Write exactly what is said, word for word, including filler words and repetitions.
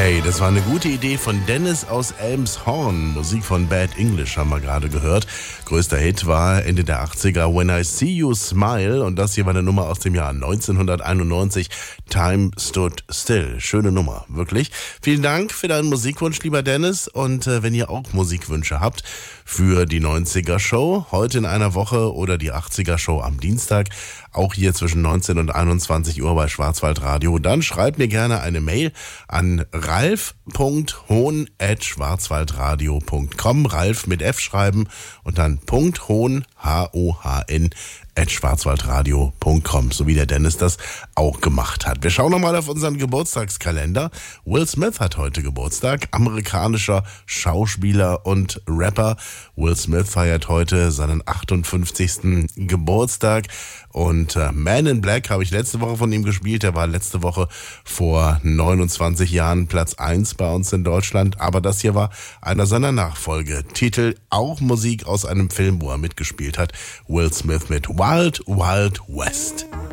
Hey, das war eine gute Idee von Dennis aus Elmshorn. Musik von Bad English haben wir gerade gehört. Größter Hit war Ende der achtziger When I See You Smile. Und das hier war eine Nummer aus dem Jahr neunzehnhunderteinundneunzig. Time Stood Still. Schöne Nummer, wirklich. Vielen Dank für deinen Musikwunsch, lieber Dennis. Und äh, wenn ihr auch Musikwünsche habt für die neunziger Show, heute in einer Woche oder die achtziger Show am Dienstag, auch hier zwischen neunzehn und einundzwanzig Uhr bei Schwarzwaldradio, dann schreibt mir gerne eine Mail an ralf punkt hohn at schwarzwaldradio punkt com. Ralf mit F schreiben und dann Punkt Hohn, H O H N, at schwarzwaldradio punkt com, so wie der Dennis das auch gemacht hat. Wir schauen nochmal auf unseren Geburtstagskalender. Will Smith hat heute Geburtstag, amerikanischer Schauspieler und Rapper. Will Smith feiert heute seinen achtundfünfzigsten Geburtstag. Und äh, Man in Black habe ich letzte Woche von ihm gespielt. Der war letzte Woche vor neunundzwanzig Jahren Platz eins bei uns in Deutschland. Aber das hier war einer seiner Nachfolgetitel. Auch Musik aus einem Film, wo er mitgespielt hat. Will Smith mit Wild Wild West.